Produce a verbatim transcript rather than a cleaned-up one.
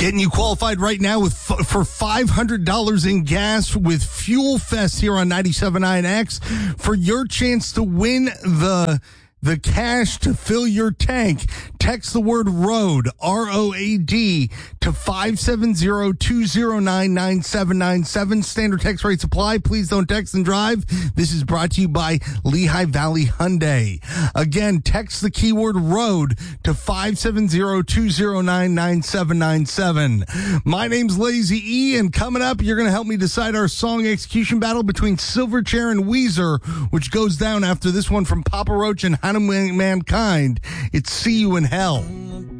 Getting you qualified right now with for five hundred dollars in gas with Fuel Fest here on ninety-seven point nine X for your chance to win the the cash to fill your tank. Text the word ROAD, R O A D, to five seven zero, two zero nine, nine seven nine seven. Standard text rates apply. Please don't text and drive. This is brought to you by Lehigh Valley Hyundai. Again, text the keyword ROAD to five seven zero, two zero nine, nine seven nine seven. My name's Lazy E, and coming up, you're going to help me decide our song execution battle between Silverchair and Weezer, which goes down after this one from Papa Roach and Hannah Mankind. It's See You in Hell.